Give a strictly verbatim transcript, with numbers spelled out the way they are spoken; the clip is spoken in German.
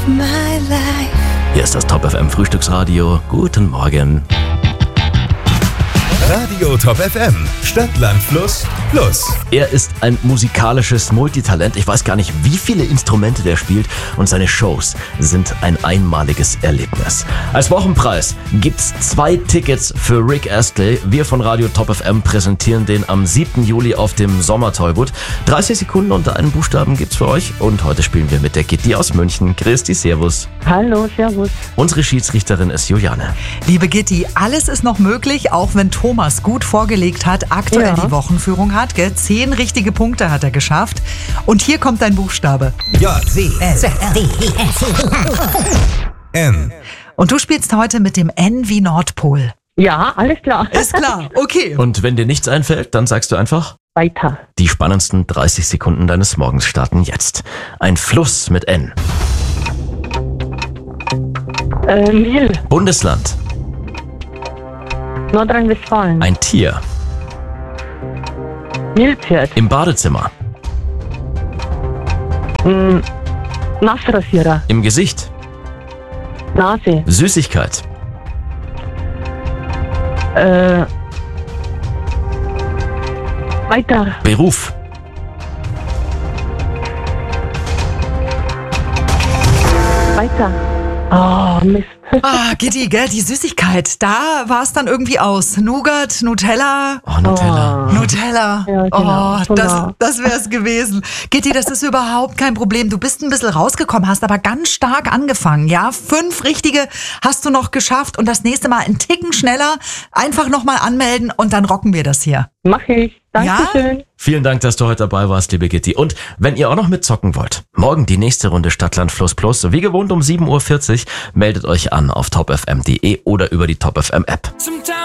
of my life. Hier ist das Top F M Frühstücksradio. Guten Morgen. Radio Top F M, Stadt, Land, Fluss, Plus. Er ist ein musikalisches Multitalent. Ich weiß gar nicht, wie viele Instrumente der spielt und seine Shows sind ein einmaliges Erlebnis. Als Wochenpreis gibt's zwei Tickets für Rick Astley. Wir von Radio Top F M präsentieren den am siebten Juli auf dem Sommertollwood. dreißig Sekunden unter einen Buchstaben gibt's für euch und heute spielen wir mit der Gitti aus München. Christi, servus. Hallo, servus. Unsere Schiedsrichterin ist Juliane. Liebe Gitti, alles ist noch möglich, auch wenn Thomas gut vorgelegt hat, aktuell Ja. die Wochenführung hat. Gell? Zehn richtige Punkte hat er geschafft. Und hier kommt dein Buchstabe. J, N. Und du spielst heute mit dem N wie Nordpol. Ja, alles klar. Ist klar, okay. Und wenn dir nichts einfällt, dann sagst du einfach... Weiter. Die spannendsten dreißig Sekunden deines Morgens starten jetzt. Ein Fluss mit N. Äh, Nil, Bundesland. Nordrhein-Westfalen. Ein Tier. Nilpferd. Im Badezimmer. Mm, Nassrasierer. Im Gesicht. Nase. Süßigkeit. Äh, weiter. Beruf. Weiter. Oh, Mist. Ah, Gitti, gell, die Süßigkeit, da war es dann irgendwie aus. Nougat, Nutella. Oh, Nutella. Nutella. Ja, genau. Oh, So das, nah. das wäre es gewesen. Gitti, das ist überhaupt kein Problem. Du bist ein bisschen rausgekommen, hast aber ganz stark angefangen. Ja, fünf richtige hast du noch geschafft und das nächste Mal einen Ticken schneller. Einfach nochmal anmelden und dann rocken wir das hier. Mach ich. Dankeschön. Vielen Dank, dass du heute dabei warst, liebe Gitti. Und wenn ihr auch noch mitzocken wollt, morgen die nächste Runde Stadtland Fluss Plus. Wie gewohnt um sieben Uhr vierzig meldet euch an auf top f m punkt d e oder über die Top F M App.